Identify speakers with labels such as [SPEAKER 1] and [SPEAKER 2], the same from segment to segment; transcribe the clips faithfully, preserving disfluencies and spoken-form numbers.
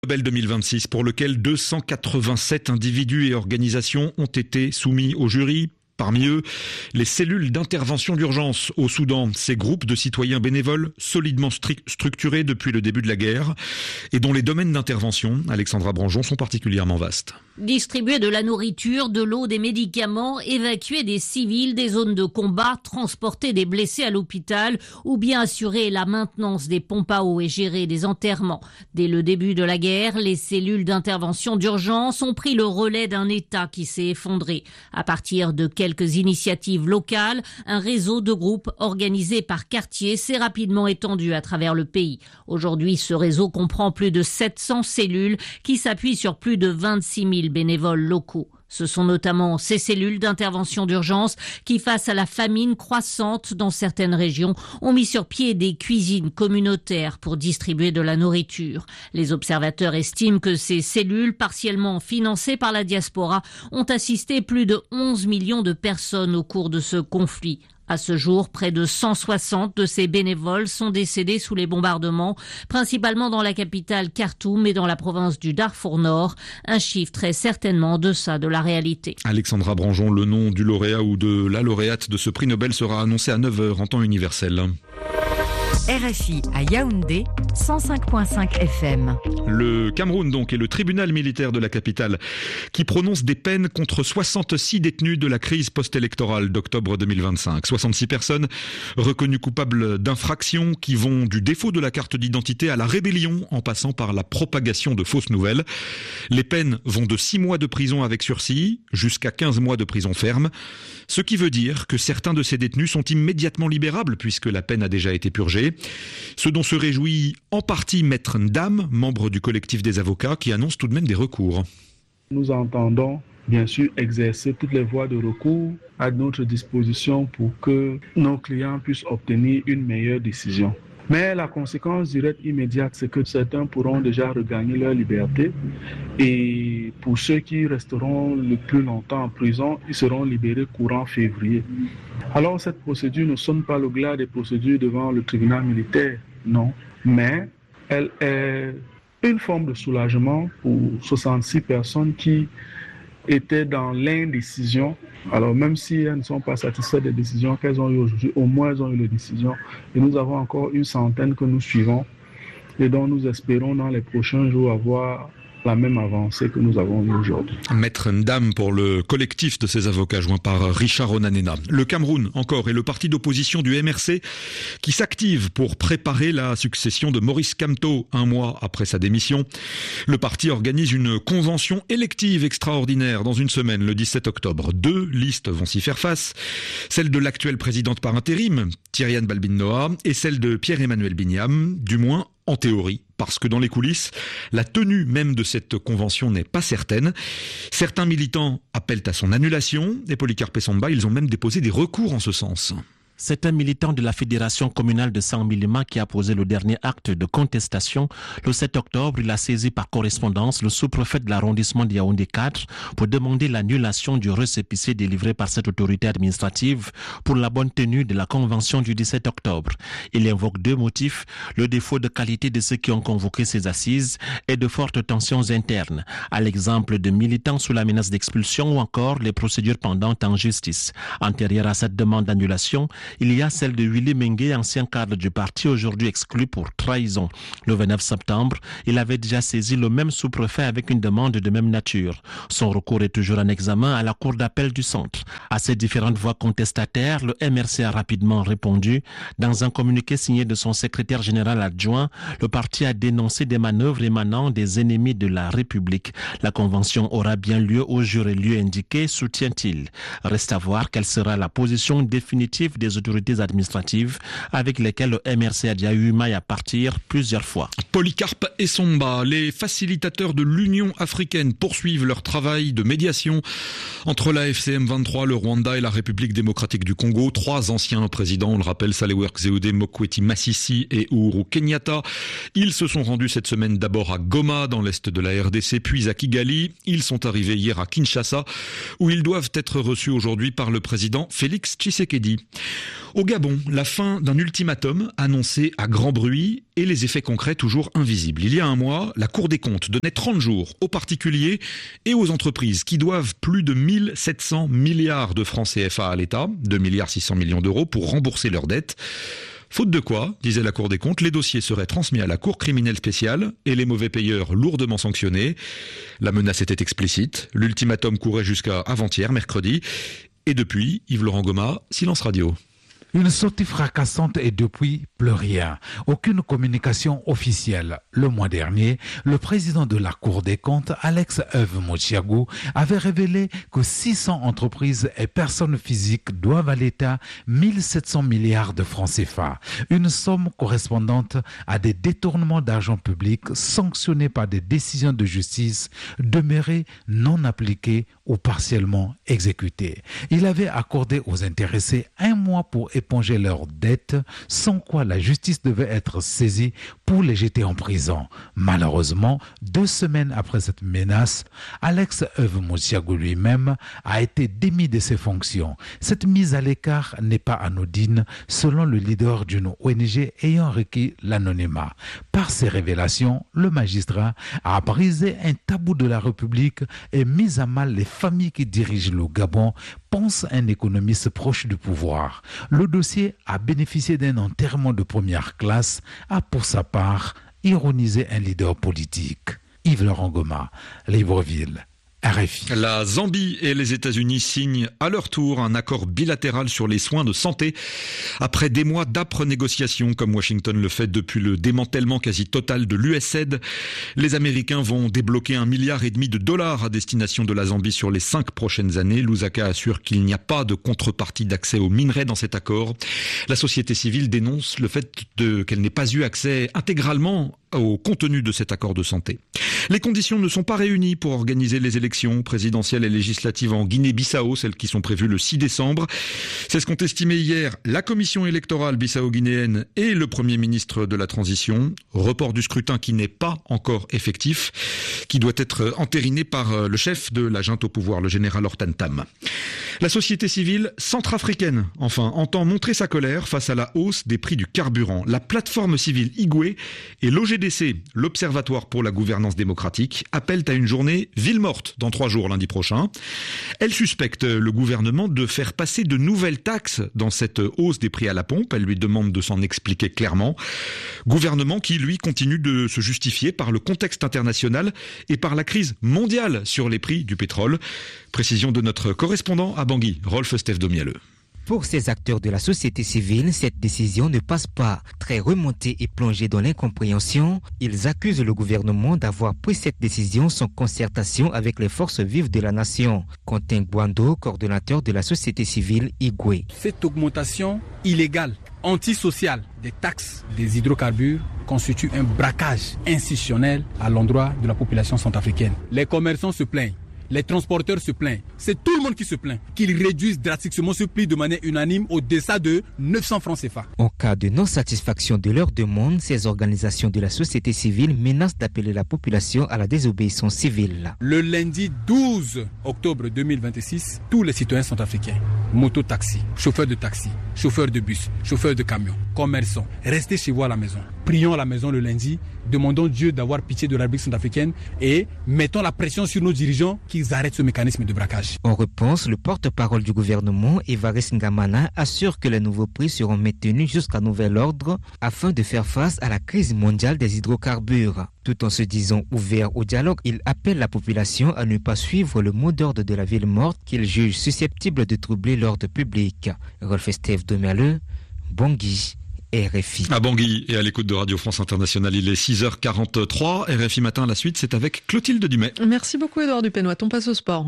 [SPEAKER 1] Nobel deux mille vingt-six pour lequel deux cent quatre-vingt-sept individus et organisations ont été soumis au jury. Parmi eux, les cellules d'intervention d'urgence au Soudan, ces groupes de citoyens bénévoles solidement stru- structurés depuis le début de la guerre et dont les domaines d'intervention, Alexandra Branjon, sont particulièrement vastes.
[SPEAKER 2] Distribuer de la nourriture, de l'eau, des médicaments, évacuer des civils des zones de combat, transporter des blessés à l'hôpital ou bien assurer la maintenance des pompes à eau et gérer des enterrements. Dès le début de la guerre, les cellules d'intervention d'urgence ont pris le relais d'un État qui s'est effondré. À partir de quelques initiatives locales, un réseau de groupes organisés par quartier s'est rapidement étendu à travers le pays. Aujourd'hui, ce réseau comprend plus de sept cents cellules qui s'appuient sur plus de vingt-six mille bénévoles locaux. Ce sont notamment ces cellules d'intervention d'urgence qui, face à la famine croissante dans certaines régions, ont mis sur pied des cuisines communautaires pour distribuer de la nourriture. Les observateurs estiment que ces cellules, partiellement financées par la diaspora, ont assisté plus de onze millions de personnes au cours de ce conflit. À ce jour, près de cent soixante de ces bénévoles sont décédés sous les bombardements, principalement dans la capitale Khartoum et dans la province du Darfour Nord, un chiffre très certainement en deçà de la réalité.
[SPEAKER 1] Alexandra Branjon, le nom du lauréat ou de la lauréate de ce prix Nobel sera annoncé à neuf heures en temps universel.
[SPEAKER 3] R F I à Yaoundé, cent cinq virgule cinq F M.
[SPEAKER 1] Le Cameroun donc est le tribunal militaire de la capitale qui prononce des peines contre soixante-six détenus de la crise post-électorale d'octobre deux mille vingt-cinq. soixante-six personnes reconnues coupables d'infractions qui vont du défaut de la carte d'identité à la rébellion en passant par la propagation de fausses nouvelles. Les peines vont de six mois de prison avec sursis jusqu'à quinze mois de prison ferme. Ce qui veut dire que certains de ces détenus sont immédiatement libérables puisque la peine a déjà été purgée. Ce dont se réjouit en partie Maître Ndam, membre du collectif des avocats, qui annonce tout de même des recours.
[SPEAKER 4] Nous entendons bien sûr exercer toutes les voies de recours à notre disposition pour que nos clients puissent obtenir une meilleure décision. Mais la conséquence directe immédiate, c'est que certains pourront déjà regagner leur liberté et pour ceux qui resteront le plus longtemps en prison, ils seront libérés courant février. Alors cette procédure ne sonne pas le glas des procédures devant le tribunal militaire, non, mais elle est une forme de soulagement pour soixante-six personnes qui étaient dans l'indécision. Alors même si elles ne sont pas satisfaites des décisions qu'elles ont eues aujourd'hui, au moins elles ont eu les décisions. Et nous avons encore une centaine que nous suivons et dont nous espérons dans les prochains jours avoir la même avancée que nous avons eue aujourd'hui.
[SPEAKER 1] Maître Ndam pour le collectif de ces avocats joints par Richard Onanena. Le Cameroun encore est le parti d'opposition du M R C qui s'active pour préparer la succession de Maurice Kamto un mois après sa démission. Le parti organise une convention élective extraordinaire dans une semaine, le dix-sept octobre. Deux listes vont s'y faire face. Celle de l'actuelle présidente par intérim, Tyriane Balbine-Noah, et celle de Pierre-Emmanuel Bignam, du moins en théorie, parce que dans les coulisses, la tenue même de cette convention n'est pas certaine. Certains militants appellent à son annulation, et Polycarpe Samba, ils ont même déposé des recours en ce sens.
[SPEAKER 5] C'est un militant de la Fédération communale de Saint-Milima qui a posé le dernier acte de contestation. Le sept octobre, il a saisi par correspondance le sous-préfet de l'arrondissement de Yaoundé quatre pour demander l'annulation du récépissé délivré par cette autorité administrative pour la bonne tenue de la convention du dix-sept octobre. Il invoque deux motifs, le défaut de qualité de ceux qui ont convoqué ces assises et de fortes tensions internes, à l'exemple de militants sous la menace d'expulsion ou encore les procédures pendantes en justice. Antérieure à cette demande d'annulation, il y a celle de Willy Mengue, ancien cadre du parti, aujourd'hui exclu pour trahison. Le vingt-neuf septembre, il avait déjà saisi le même sous-préfet avec une demande de même nature. Son recours est toujours en examen à la cour d'appel du centre. À ces différentes voix contestataires, le M R C a rapidement répondu. Dans un communiqué signé de son secrétaire général adjoint, le parti a dénoncé des manœuvres émanant des ennemis de la République. La convention aura bien lieu au jour et lieu indiqué, soutient-il. Reste à voir quelle sera la position définitive des autorités administratives avec lesquelles le M R C a déjà eu maille à partir plusieurs fois.
[SPEAKER 1] Polycarpe et Samba, les facilitateurs de l'Union africaine poursuivent leur travail de médiation entre la F C M vingt-trois, le Rwanda et la République démocratique du Congo. Trois anciens présidents, on le rappelle, Sahle-Work Zewde, Mokweti Masisi et Uhuru Kenyatta. Ils se sont rendus cette semaine d'abord à Goma, dans l'est de la R D C, puis à Kigali. Ils sont arrivés hier à Kinshasa, où ils doivent être reçus aujourd'hui par le président Félix Tshisekedi. Au Gabon, la fin d'un ultimatum annoncé à grand bruit et les effets concrets toujours invisibles. Il y a un mois, la Cour des comptes donnait trente jours aux particuliers et aux entreprises qui doivent plus de mille sept cents milliards de francs C F A à l'État, deux milliards six cents millions d'euros pour rembourser leurs dettes. Faute de quoi, disait la Cour des comptes, les dossiers seraient transmis à la Cour criminelle spéciale et les mauvais payeurs lourdement sanctionnés. La menace était explicite. L'ultimatum courait jusqu'à avant-hier, mercredi. Et depuis, Yves-Laurent Goma, Silence Radio.
[SPEAKER 6] Une sortie fracassante et depuis, plus rien. Aucune communication officielle. Le mois dernier, le président de la Cour des comptes, Alex Euve Mochiagu, avait révélé que six cents entreprises et personnes physiques doivent à l'État mille sept cents milliards de francs C F A. Une somme correspondante à des détournements d'argent public sanctionnés par des décisions de justice demeurées non appliquées ou partiellement exécutées. Il avait accordé aux intéressés un mois pour éponger leurs dettes, sans quoi la justice devait être saisie pour les jeter en prison. Malheureusement, deux semaines après cette menace, Alex Euve Mochiagu lui-même a été démis de ses fonctions. Cette mise à l'écart n'est pas anodine, selon le leader d'une O N G ayant requis l'anonymat. Par ces révélations, le magistrat a brisé un tabou de la République et mis à mal les familles qui dirigent le Gabon, pense un économiste proche du pouvoir. Le dossier a bénéficié d'un enterrement de première classe, a pour sa part ironisé un leader politique. Yves-Laurent Goma, Libreville. R F I.
[SPEAKER 1] La Zambie et les États-Unis signent à leur tour un accord bilatéral sur les soins de santé. Après des mois d'âpres négociations, comme Washington le fait depuis le démantèlement quasi total de l'U S A I D, les Américains vont débloquer un milliard et demi de dollars à destination de la Zambie sur les cinq prochaines années. Lusaka assure qu'il n'y a pas de contrepartie d'accès aux minerais dans cet accord. La société civile dénonce le fait de, qu'elle n'ait pas eu accès intégralement au contenu de cet accord de santé. Les conditions ne sont pas réunies pour organiser les élections présidentielles et législatives en Guinée-Bissau, celles qui sont prévues le six décembre. C'est ce qu'ont estimé hier la commission électorale bissau-guinéenne et le Premier ministre de la transition. Report du scrutin qui n'est pas encore effectif, qui doit être entériné par le chef de la junte au pouvoir, le général Hortan Tam. La société civile centrafricaine, enfin, entend montrer sa colère face à la hausse des prix du carburant. La plateforme civile Igwe et l'O G D C, l'Observatoire pour la gouvernance démocratique, appellent à une journée ville morte dans trois jours lundi prochain. Elle suspecte le gouvernement de faire passer de nouvelles taxes dans cette hausse des prix à la pompe. Elle lui demande de s'en expliquer clairement. Gouvernement qui, lui, continue de se justifier par le contexte international et par la crise mondiale sur les prix du pétrole. Précision de notre correspondant à Bangui, Rolf Steph Domialeux.
[SPEAKER 7] Pour ces acteurs de la société civile, cette décision ne passe pas. Très remontés et plongés dans l'incompréhension, ils accusent le gouvernement d'avoir pris cette décision sans concertation avec les forces vives de la nation. Quentin Gwando, coordonnateur de la société civile Igwe.
[SPEAKER 8] Cette augmentation illégale, antisociale des taxes des hydrocarbures constitue un braquage institutionnel à l'endroit de la population centrafricaine. Les commerçants se plaignent. Les transporteurs se plaignent. C'est tout le monde qui se plaint qu'ils réduisent drastiquement ce prix de manière unanime au-delà de neuf cents francs C F A.
[SPEAKER 7] En cas de non-satisfaction de leurs demandes, ces organisations de la société civile menacent d'appeler la population à la désobéissance civile.
[SPEAKER 8] Le lundi douze octobre deux mille vingt-six, tous les citoyens centrafricains, moto-taxi, chauffeurs de taxi, chauffeurs de bus, chauffeurs de camions, commerçants, restez chez vous à la maison. Prions à la maison le lundi, demandons Dieu d'avoir pitié de la République centrafricaine et mettons la pression sur nos dirigeants qu'ils arrêtent ce mécanisme de braquage.
[SPEAKER 7] En réponse, le porte-parole du gouvernement, Evariste Ngamana, assure que les nouveaux prix seront maintenus jusqu'à nouvel ordre afin de faire face à la crise mondiale des hydrocarbures. Tout en se disant ouvert au dialogue, il appelle la population à ne pas suivre le mot d'ordre de la ville morte qu'il juge susceptible de troubler l'ordre public. Rolf Steph Domialeux, Bangui. R F I.
[SPEAKER 1] À Bangui et à l'écoute de Radio France Internationale, il est six heures quarante-trois. R F I Matin, la suite, c'est avec Clotilde Dumais.
[SPEAKER 9] Merci beaucoup Édouard Dupénois. On passe au sport.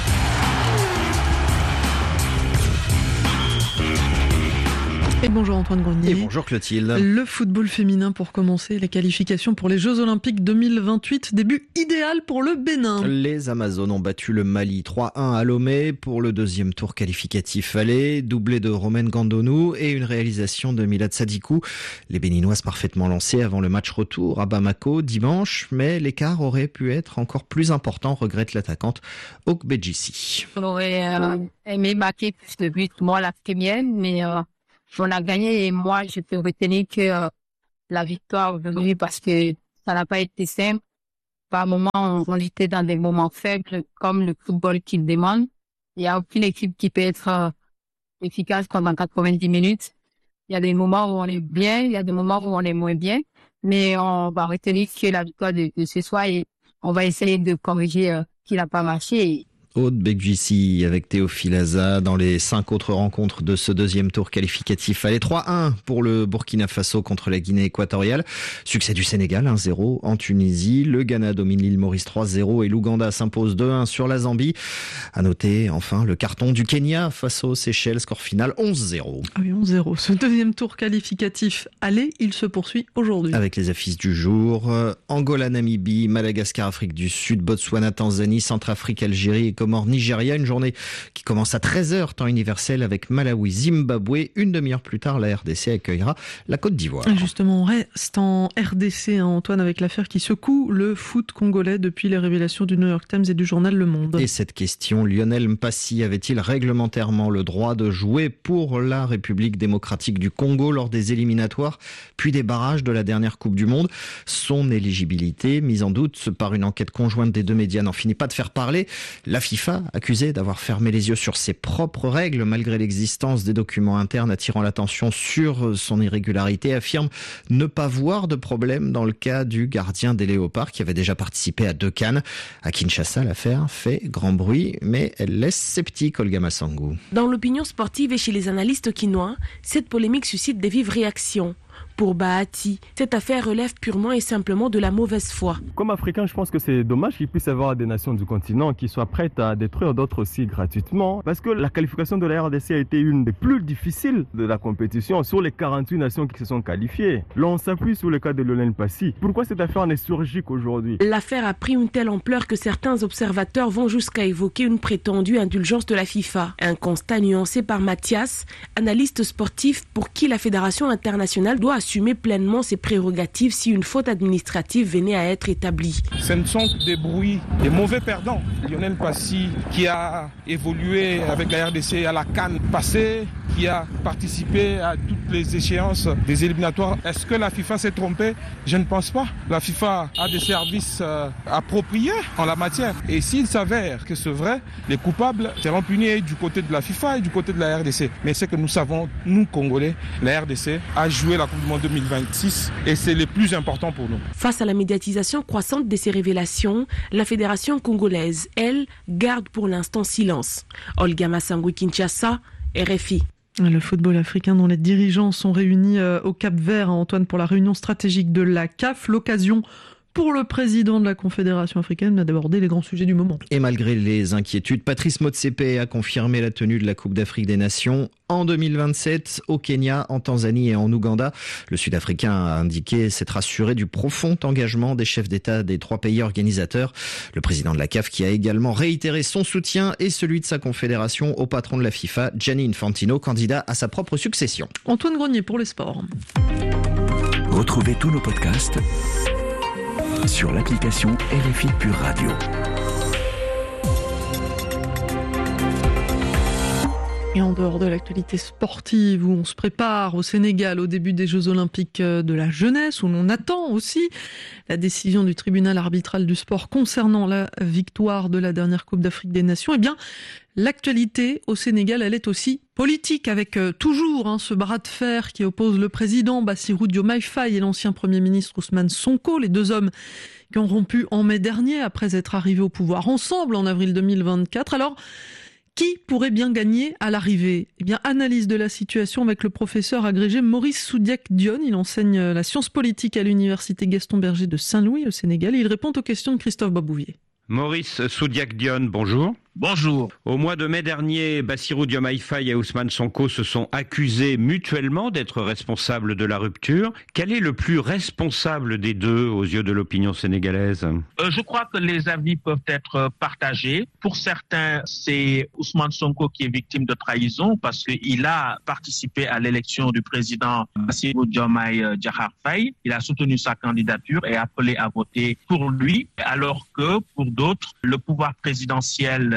[SPEAKER 9] Et bonjour Antoine Grenier.
[SPEAKER 10] Et bonjour Clotilde.
[SPEAKER 9] Le football féminin pour commencer, les qualifications pour les Jeux Olympiques deux mille vingt-huit, début idéal pour le Bénin.
[SPEAKER 10] Les Amazones ont battu le Mali trois un à Lomé pour le deuxième tour qualificatif aller, doublé de Romaine Gandonou et une réalisation de Milad Sadikou. Les Béninoises parfaitement lancées avant le match retour à Bamako dimanche, mais l'écart aurait pu être encore plus important, regrette l'attaquante Okbedjissi.
[SPEAKER 11] J'aurais euh, aimé marquer plus de buts, moi la première, mais... Euh... on a gagné et moi, je peux retenir que euh, la victoire aujourd'hui parce que ça n'a pas été simple. Par moments, on était dans des moments faibles comme le football qui le demande. Il n'y a aucune équipe qui peut être euh, efficace pendant quatre-vingt-dix minutes. Il y a des moments où on est bien, il y a des moments où on est moins bien. Mais on va retenir que la victoire de, de ce soir et on va essayer de corriger euh, ce qui n'a pas marché.
[SPEAKER 10] Aude Bekdjissi avec Théophile Aza dans les cinq autres rencontres de ce deuxième tour qualificatif. Allez, trois un pour le Burkina Faso contre la Guinée équatoriale. Succès du Sénégal, un zéro en Tunisie. Le Ghana domine l'île Maurice trois zéro et l'Ouganda s'impose deux un sur la Zambie. À noter enfin le carton du Kenya face aux Seychelles, score final onze zéro.
[SPEAKER 9] Ah oui, onze zéro. Ce deuxième tour qualificatif, allez, il se poursuit aujourd'hui.
[SPEAKER 10] Avec les affiches du jour, euh, Angola, Namibie, Madagascar, Afrique du Sud, Botswana, Tanzanie, Centrafrique, Algérie et Comores, Nigeria. Une journée qui commence à treize heures, temps universel, avec Malawi, Zimbabwe. Une demi-heure plus tard, la R D C accueillera la Côte d'Ivoire.
[SPEAKER 9] Justement, on reste en R D C, hein, Antoine, avec l'affaire qui secoue le foot congolais depuis les révélations du New York Times et du journal Le Monde.
[SPEAKER 10] Et cette question, Lionel Mpassi avait-il réglementairement le droit de jouer pour la République démocratique du Congo lors des éliminatoires, puis des barrages de la dernière Coupe du Monde? Son éligibilité, mise en doute par une enquête conjointe des deux médias, n'en finit pas de faire parler. La FIFA, accusée d'avoir fermé les yeux sur ses propres règles malgré l'existence des documents internes attirant l'attention sur son irrégularité, affirme ne pas voir de problème dans le cas du gardien des Léopards qui avait déjà participé à deux CAN. À Kinshasa, l'affaire fait grand bruit, mais elle laisse sceptique Olga Massangou.
[SPEAKER 12] Dans l'opinion sportive et chez les analystes quinois, cette polémique suscite des vives réactions. Pour Bahati, cette affaire relève purement et simplement de la mauvaise foi.
[SPEAKER 13] Comme Africain, je pense que c'est dommage qu'il puisse y avoir des nations du continent qui soient prêtes à détruire d'autres aussi gratuitement. Parce que la qualification de la R D C a été une des plus difficiles de la compétition sur les quarante-huit nations qui se sont qualifiées. Là, on s'appuie sur le cas de Lionel Mpassi. Pourquoi cette affaire n'est surgique aujourd'hui?
[SPEAKER 12] L'affaire a pris une telle ampleur que certains observateurs vont jusqu'à évoquer une prétendue indulgence de la FIFA. Un constat nuancé par Mathias, analyste sportif pour qui la Fédération internationale doit assumer pleinement ses prérogatives si une faute administrative venait à être établie.
[SPEAKER 14] Ce ne sont que des bruits, des mauvais perdants. Lionel Mpassi, qui a évolué avec la R D C à la CAN passée, qui a participé à toutes les échéances des éliminatoires. Est-ce que la FIFA s'est trompée? Je ne pense pas. La FIFA a des services euh, appropriés en la matière. Et s'il s'avère que c'est vrai, les coupables seront punis du côté de la FIFA et du côté de la R D C. Mais c'est que nous savons, nous Congolais, la R D C a joué la Coupe du Monde deux mille vingt-six et c'est le plus important pour nous.
[SPEAKER 12] Face à la médiatisation croissante de ces révélations, la Fédération congolaise, elle, garde pour l'instant silence. Olga Massangou, Kinshasa, R F I.
[SPEAKER 9] Le football africain dont les dirigeants sont réunis au Cap-Vert, Antoine, pour la réunion stratégique de la C A F, l'occasion pour le président de la Confédération africaine d'aborder les grands sujets du moment.
[SPEAKER 10] Et malgré les inquiétudes, Patrice Motsepe a confirmé la tenue de la Coupe d'Afrique des Nations en deux mille vingt-sept au Kenya, en Tanzanie et en Ouganda. Le Sud-Africain a indiqué s'être assuré du profond engagement des chefs d'État des trois pays organisateurs. Le président de la C A F qui a également réitéré son soutien et celui de sa confédération au patron de la FIFA, Gianni Infantino, candidat à sa propre succession.
[SPEAKER 9] Antoine Grenier pour les sports.
[SPEAKER 15] Retrouvez tous nos podcasts sur l'application R F I Pure Radio.
[SPEAKER 9] Et en dehors de l'actualité sportive, où on se prépare au Sénégal au début des Jeux Olympiques de la jeunesse, où l'on attend aussi la décision du tribunal arbitral du sport concernant la victoire de la dernière Coupe d'Afrique des Nations, eh bien, l'actualité au Sénégal, elle est aussi politique, avec euh, toujours hein, ce bras de fer qui oppose le président Bassirou Diomaye Faye et l'ancien Premier ministre Ousmane Sonko, les deux hommes qui ont rompu en mai dernier après être arrivés au pouvoir ensemble en avril deux mille vingt-quatre. Alors, qui pourrait bien gagner à l'arrivée? Eh bien, analyse de la situation avec le professeur agrégé Maurice Soudiak-Dione. Il enseigne la science politique à l'université Gaston Berger de Saint-Louis au Sénégal. Et il répond aux questions de Christophe Babouvier.
[SPEAKER 16] Maurice Soudiak-Dione, bonjour.
[SPEAKER 17] Bonjour.
[SPEAKER 16] Au mois de mai dernier, Bassirou Diomaye Faye et Ousmane Sonko se sont accusés mutuellement d'être responsables de la rupture. Quel est le plus responsable des deux aux yeux de l'opinion sénégalaise ?
[SPEAKER 17] euh, Je crois que les avis peuvent être partagés. Pour certains, c'est Ousmane Sonko qui est victime de trahison parce qu'il a participé à l'élection du président Bassirou Diomaye Diakhar Faye. Il a soutenu sa candidature et appelé à voter pour lui, alors que pour d'autres, le pouvoir présidentiel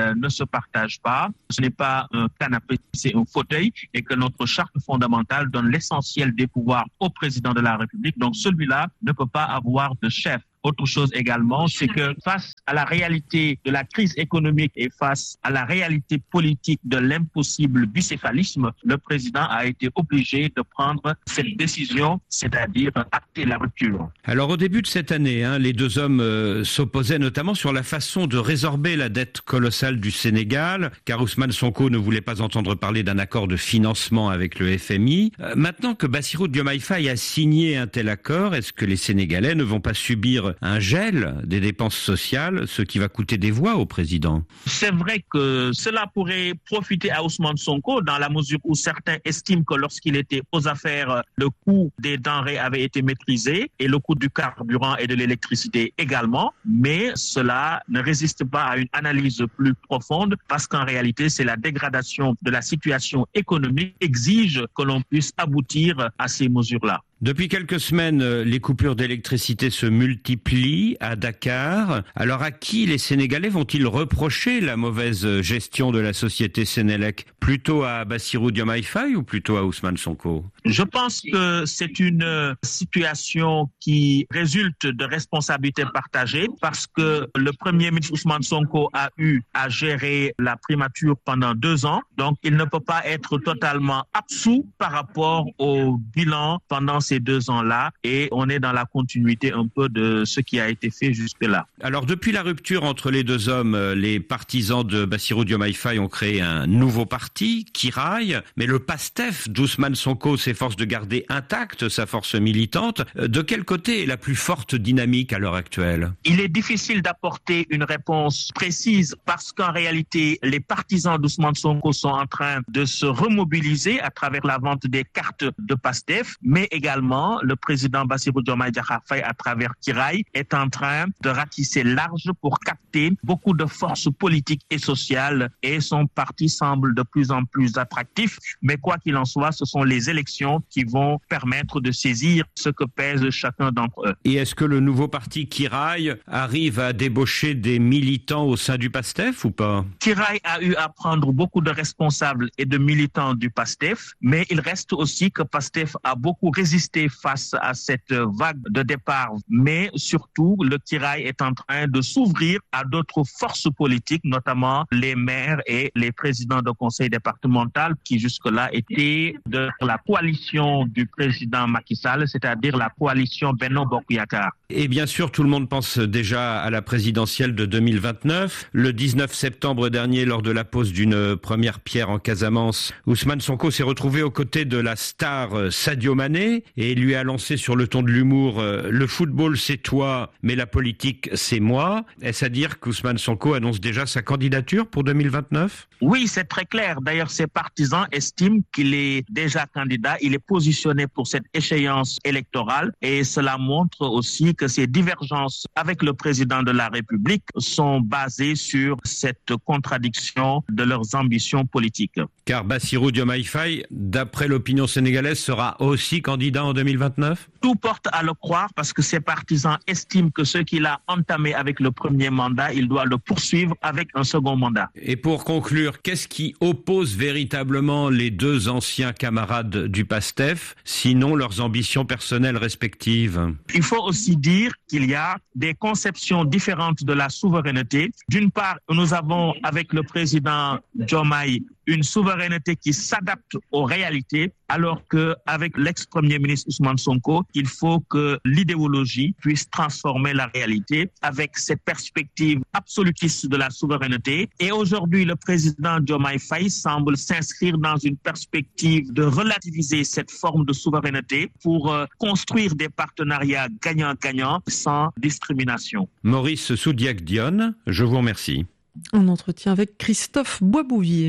[SPEAKER 17] euh, ne se partagent pas. Ce n'est pas un canapé, c'est un fauteuil et que notre charte fondamentale donne l'essentiel des pouvoirs au président de la République. Donc celui-là ne peut pas avoir de chef. Autre chose également, c'est que face à la réalité de la crise économique et face à la réalité politique de l'impossible bicéphalisme, le président a été obligé de prendre cette décision, c'est-à-dire acter la rupture.
[SPEAKER 16] Alors au début de cette année, hein, les deux hommes euh, s'opposaient notamment sur la façon de résorber la dette colossale du Sénégal, car Ousmane Sonko ne voulait pas entendre parler d'un accord de financement avec le F M I. Euh, maintenant que Bassirou Diomaye Faye a signé un tel accord, est-ce que les Sénégalais ne vont pas subir un gel des dépenses sociales, ce qui va coûter des voix au président?
[SPEAKER 17] C'est vrai que cela pourrait profiter à Ousmane Sonko dans la mesure où certains estiment que lorsqu'il était aux affaires, le coût des denrées avait été maîtrisé et le coût du carburant et de l'électricité également. Mais cela ne résiste pas à une analyse plus profonde parce qu'en réalité, c'est la dégradation de la situation économique qui exige que l'on puisse aboutir à ces mesures-là.
[SPEAKER 16] Depuis quelques semaines, les coupures d'électricité se multiplient à Dakar. Alors à qui les Sénégalais vont-ils reprocher la mauvaise gestion de la société Sénélec? Plutôt à Bassirou Diomaye Faye ou plutôt à Ousmane Sonko?
[SPEAKER 17] Je pense que c'est une situation qui résulte de responsabilités partagées parce que le premier ministre Ousmane Sonko a eu à gérer la primature pendant deux ans. Donc il ne peut pas être totalement absous par rapport au bilan pendant ces deux ans-là et on est dans la continuité un peu de ce qui a été fait jusque-là.
[SPEAKER 16] Alors depuis la rupture entre les deux hommes, les partisans de Bassirou Diomaye Faye ont créé un nouveau parti, Kiraï, mais le PASTEF d'Ousmane Sonko s'efforce de garder intacte sa force militante. De quel côté est la plus forte dynamique à l'heure actuelle?
[SPEAKER 17] Il est difficile d'apporter une réponse précise parce qu'en réalité, les partisans d'Ousmane Sonko sont en train de se remobiliser à travers la vente des cartes de PASTEF, mais également le président Bassirou Diomaye Diakhar Faye, à travers Kiraï, est en train de ratisser large pour capter beaucoup de forces politiques et sociales et son parti semble de plus en plus attractif. Mais quoi qu'il en soit, ce sont les élections qui vont permettre de saisir ce que pèse chacun d'entre eux.
[SPEAKER 16] Et est-ce que le nouveau parti Kiraï arrive à débaucher des militants au sein du PASTEF ou pas?
[SPEAKER 17] Kiraï a eu à prendre beaucoup de responsables et de militants du PASTEF, mais il reste aussi que PASTEF a beaucoup résisté face à cette vague de départ, mais surtout le Kiraï est en train de s'ouvrir à d'autres forces politiques, notamment les maires et les présidents de conseil départemental qui jusque-là étaient de la coalition du président Macky Sall, c'est-à-dire la coalition Benno Bokk Yakaar.
[SPEAKER 16] Et bien sûr, tout le monde pense déjà à la présidentielle de deux mille vingt-neuf. Le dix-neuf septembre dernier, lors de la pose d'une première pierre en Casamance, Ousmane Sonko s'est retrouvé aux côtés de la star Sadio Mané et lui a lancé sur le ton de l'humour euh, « Le football c'est toi, mais la politique c'est moi ». Est-ce à dire qu'Ousmane Sonko annonce déjà sa candidature pour deux mille vingt-neuf?
[SPEAKER 17] Oui, c'est très clair. D'ailleurs, ses partisans estiment qu'il est déjà candidat. Il est positionné pour cette échéance électorale et cela montre aussi que ces divergences avec le président de la République sont basées sur cette contradiction de leurs ambitions politiques.
[SPEAKER 16] Car Bassirou Diomaye Faye, d'après l'opinion sénégalaise, sera aussi candidat en deux mille vingt-neuf?
[SPEAKER 17] Tout porte à le croire parce que ses partisans estiment que ce qu'il a entamé avec le premier mandat, il doit le poursuivre avec un second mandat.
[SPEAKER 16] Et pour conclure, qu'est-ce qui oppose véritablement les deux anciens camarades du PASTEF, sinon leurs ambitions personnelles respectives?
[SPEAKER 17] Il faut aussi dire qu'il y a des conceptions différentes de la souveraineté. D'une part, nous avons avec le président Diomaye une souveraineté qui s'adapte aux réalités, alors qu'avec l'ex-premier ministre Ousmane Sonko, il faut que l'idéologie puisse transformer la réalité avec cette perspective absolutiste de la souveraineté. Et aujourd'hui, le président Diomaye Faye semble s'inscrire dans une perspective de relativiser cette forme de souveraineté pour euh, construire des partenariats gagnant-gagnant sans discrimination.
[SPEAKER 16] Maurice Soudiac-Dionne, je vous remercie.
[SPEAKER 9] Un entretien avec Christophe Boisbouvier.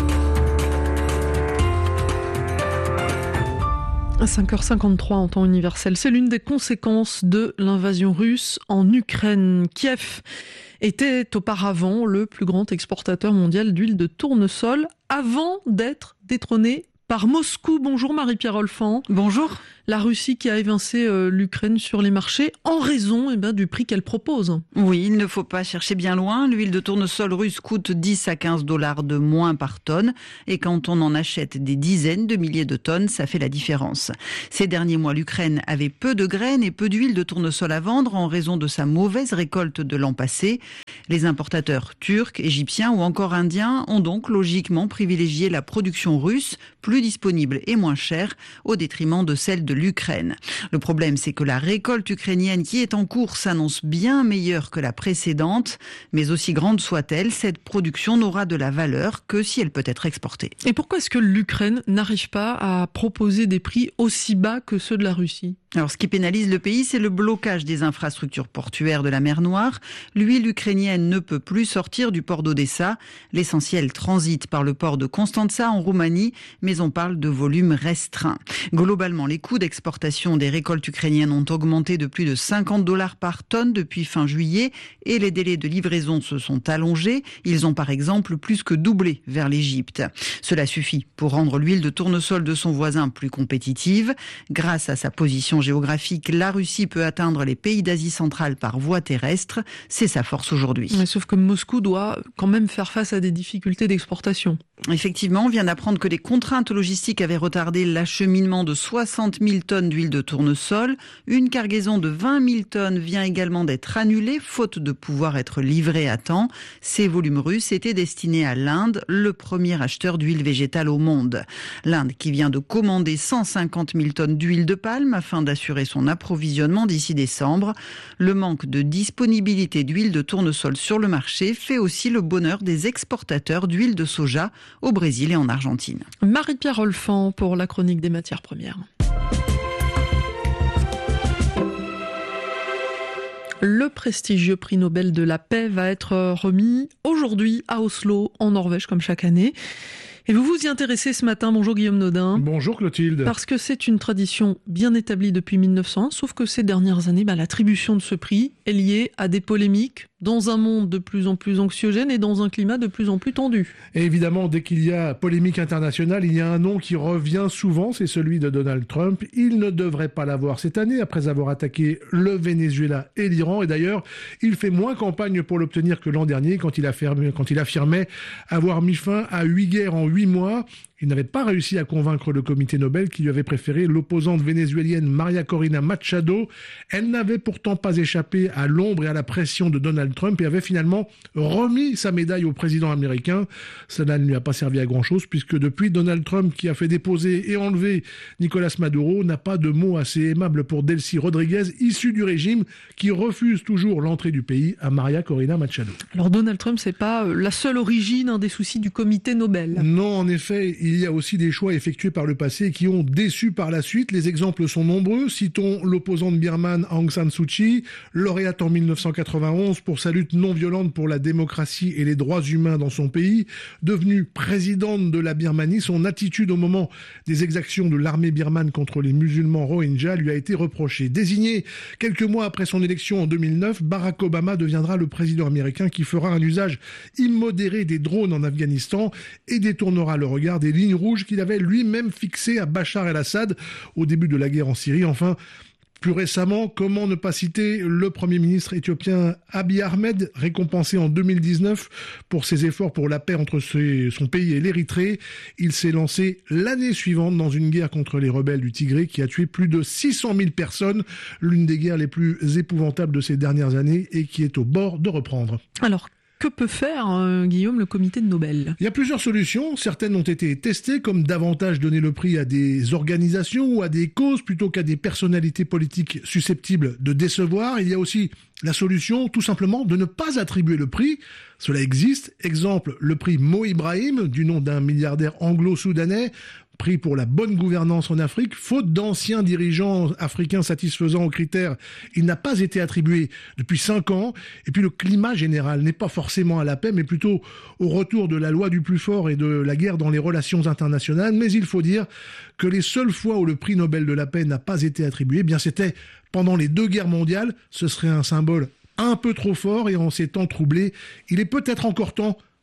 [SPEAKER 9] À cinq heures cinquante-trois en temps universel, c'est l'une des conséquences de l'invasion russe en Ukraine. Kiev était auparavant le plus grand exportateur mondial d'huile de tournesol avant d'être détrôné par par Moscou. Bonjour Marie-Pierre Olfan.
[SPEAKER 18] Bonjour.
[SPEAKER 9] La Russie qui a évincé euh, l'Ukraine sur les marchés en raison eh ben, du prix qu'elle propose.
[SPEAKER 18] Oui, il ne faut pas chercher bien loin. L'huile de tournesol russe coûte dix à quinze dollars de moins par tonne. Et quand on en achète des dizaines de milliers de tonnes, ça fait la différence. Ces derniers mois, l'Ukraine avait peu de graines et peu d'huile de tournesol à vendre en raison de sa mauvaise récolte de l'an passé. Les importateurs turcs, égyptiens ou encore indiens ont donc logiquement privilégié la production russe, plus disponible et moins chère, au détriment de celle de l'Ukraine. Le problème, c'est que la récolte ukrainienne qui est en cours s'annonce bien meilleure que la précédente, mais aussi grande soit-elle, cette production n'aura de la valeur que si elle peut être exportée.
[SPEAKER 9] Et pourquoi est-ce que l'Ukraine n'arrive pas à proposer des prix aussi bas que ceux de la Russie ?
[SPEAKER 18] Alors, ce qui pénalise le pays, c'est le blocage des infrastructures portuaires de la mer Noire. L'huile ukrainienne ne peut plus sortir du port d'Odessa. L'essentiel transite par le port de Constanța en Roumanie, mais on parle de volumes restreints. Globalement, les coûts d'exportation des récoltes ukrainiennes ont augmenté de plus de cinquante dollars par tonne depuis fin juillet et les délais de livraison se sont allongés. Ils ont par exemple plus que doublé vers l'Égypte. Cela suffit pour rendre l'huile de tournesol de son voisin plus compétitive. Grâce à sa position géographique, la Russie peut atteindre les pays d'Asie centrale par voie terrestre. C'est sa force aujourd'hui.
[SPEAKER 9] Mais sauf que Moscou doit quand même faire face à des difficultés d'exportation.
[SPEAKER 18] Effectivement, on vient d'apprendre que les contraintes logistiques avaient retardé l'acheminement de soixante mille tonnes d'huile de tournesol. Une cargaison de vingt mille tonnes vient également d'être annulée, faute de pouvoir être livrée à temps. Ces volumes russes étaient destinés à l'Inde, le premier acheteur d'huile végétale au monde. L'Inde qui vient de commander cent cinquante mille tonnes d'huile de palme afin d'assurer son approvisionnement d'ici décembre. Le manque de disponibilité d'huile de tournesol sur le marché fait aussi le bonheur des exportateurs d'huile de soja au Brésil et en Argentine.
[SPEAKER 9] Marie-Pierre Olfan pour la chronique des matières premières. Le prestigieux prix Nobel de la paix va être remis aujourd'hui à Oslo, en Norvège, comme chaque année. Et vous vous y intéressez ce matin. Bonjour Guillaume Nodin.
[SPEAKER 19] Bonjour Clotilde.
[SPEAKER 9] Parce que c'est une tradition bien établie depuis mille neuf cent un, sauf que ces dernières années, bah, l'attribution de ce prix est liée à des polémiques dans un monde de plus en plus anxiogène et dans un climat de plus en plus tendu.
[SPEAKER 19] Et évidemment, dès qu'il y a polémique internationale, il y a un nom qui revient souvent, c'est celui de Donald Trump. Il ne devrait pas l'avoir cette année, après avoir attaqué le Venezuela et l'Iran. Et d'ailleurs, il fait moins campagne pour l'obtenir que l'an dernier, quand il, affirmait, quand il affirmait avoir mis fin à huit guerres en huit mois. Il n'avait pas réussi à convaincre le comité Nobel qui lui avait préféré l'opposante vénézuélienne Maria Corina Machado. Elle n'avait pourtant pas échappé à l'ombre et à la pression de Donald Trump et avait finalement remis sa médaille au président américain. Cela ne lui a pas servi à grand-chose puisque depuis, Donald Trump, qui a fait déposer et enlever Nicolas Maduro, n'a pas de mots assez aimables pour Delcy Rodriguez, issue du régime, qui refuse toujours l'entrée du pays à Maria Corina Machado.
[SPEAKER 9] Alors Donald Trump, c'est pas la seule origine hein, des soucis du comité Nobel.
[SPEAKER 19] Non, en effet, il y a aussi des choix effectués par le passé qui ont déçu par la suite. Les exemples sont nombreux. Citons l'opposante birmane Aung San Suu Kyi, lauréate en mille neuf cent quatre-vingt-onze pour sa lutte non violente pour la démocratie et les droits humains dans son pays. Devenue présidente de la Birmanie, son attitude au moment des exactions de l'armée birmane contre les musulmans Rohingyas lui a été reprochée. Désigné quelques mois après son élection en deux mille neuf, Barack Obama deviendra le président américain qui fera un usage immodéré des drones en Afghanistan et détournera le regard des lignes rouges qu'il avait lui-même fixées à Bachar el-Assad au début de la guerre en Syrie. Enfin, plus récemment, comment ne pas citer le Premier ministre éthiopien Abiy Ahmed, récompensé en deux mille dix-neuf pour ses efforts pour la paix entre son pays et l'Érythrée. Il s'est lancé l'année suivante dans une guerre contre les rebelles du Tigré qui a tué plus de six cent mille personnes, l'une des guerres les plus épouvantables de ces dernières années et qui est au bord de reprendre.
[SPEAKER 9] Alors, que peut faire, euh, Guillaume, le comité de Nobel ?
[SPEAKER 19] Il y a plusieurs solutions. Certaines ont été testées, comme davantage donner le prix à des organisations ou à des causes plutôt qu'à des personnalités politiques susceptibles de décevoir. Il y a aussi la solution, tout simplement, de ne pas attribuer le prix. Cela existe. Exemple, le prix Mo Ibrahim, du nom d'un milliardaire anglo-soudanais, prix pour la bonne gouvernance en Afrique. Faute d'anciens dirigeants africains satisfaisant aux critères, il n'a pas été attribué depuis cinq ans. Et puis le climat général n'est pas forcément à la paix, mais plutôt au retour de la loi du plus fort et de la guerre dans les relations internationales. Mais il faut dire que les seules fois où le prix Nobel de la paix n'a pas été attribué, eh bien c'était pendant les deux guerres mondiales. Ce serait un symbole un peu trop fort et en ces temps troublés, il est peut-être encore temps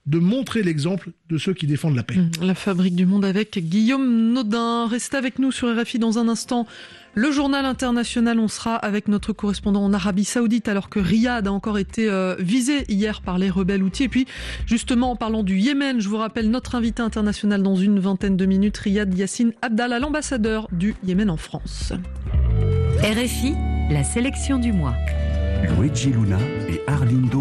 [SPEAKER 19] de montrer l'exemple de ceux qui défendent la paix.
[SPEAKER 9] La Fabrique du Monde avec Guillaume Nodin. Restez avec nous sur R F I dans un instant. Le journal international, on sera avec notre correspondant en Arabie Saoudite alors que Riyad a encore été euh, visé hier par les rebelles houthis. Et puis justement en parlant du Yémen, je vous rappelle notre invité international dans une vingtaine de minutes, Riyad Yassine Abdallah, l'ambassadeur du Yémen en France.
[SPEAKER 3] R F I, la sélection du mois.
[SPEAKER 15] Luigi Luna et Arlindo